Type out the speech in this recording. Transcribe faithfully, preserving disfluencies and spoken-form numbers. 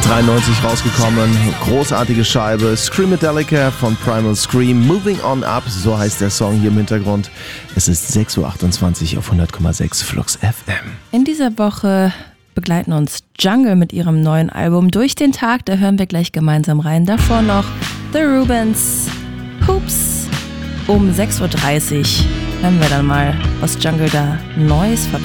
dreiundneunzig rausgekommen, großartige Scheibe, Screamadelica von Primal Scream, Moving On Up, so heißt der Song hier im Hintergrund. Es ist sechs Uhr achtundzwanzig auf hundert Komma sechs Flux F M. In dieser Woche begleiten uns Jungle mit ihrem neuen Album Durch den Tag, da hören wir gleich gemeinsam rein. Davor noch The Rubens, Hoops. Um sechs Uhr dreißig hören wir dann mal, was Jungle da Neues verpasst.